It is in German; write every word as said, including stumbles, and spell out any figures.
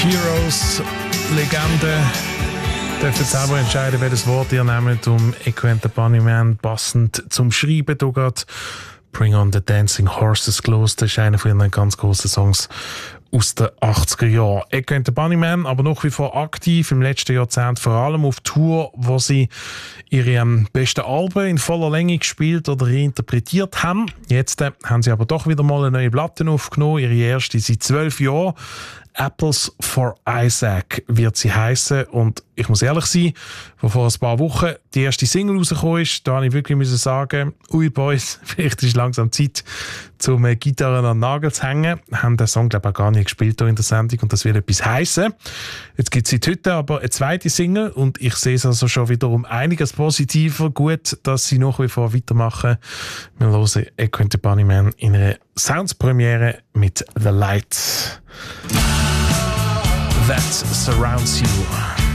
Heroes, Legende, dürfen selber entscheiden, welches Wort ihr nehmt, um Echo and the Bunnymen passend zum Schreiben. Hier geht Bring on the Dancing Horses gelost. Das ist einer von ihren ganz grossen Songs aus den achtziger Jahren. Echo and the Bunnymen, aber nach wie vor aktiv, im letzten Jahrzehnt vor allem auf Tour, wo sie ihre ähm, besten Alben in voller Länge gespielt oder reinterpretiert haben. Jetzt äh, haben sie aber doch wieder mal eine neue Platte aufgenommen, ihre erste seit zwölf Jahren. Apples for Isaac wird sie heissen. Und ich muss ehrlich sein, wo vor ein paar Wochen die erste Single rausgekommen ist, da musste ich wirklich sagen, ui Boys, vielleicht ist langsam Zeit, zum äh, Gitarren an den Nagel zu hängen. Wir haben den Song, glaube ich, auch gar nicht gespielt hier in der Sendung und das wird etwas heissen. Jetzt gibt es seit heute aber eine zweite Single und ich sehe es also schon wieder um einiges positiver. Gut, dass sie nach wie vor weitermachen. Wir hören Echo and the Bunnymen in einer Sounds-Premiere mit The Light That Surrounds You.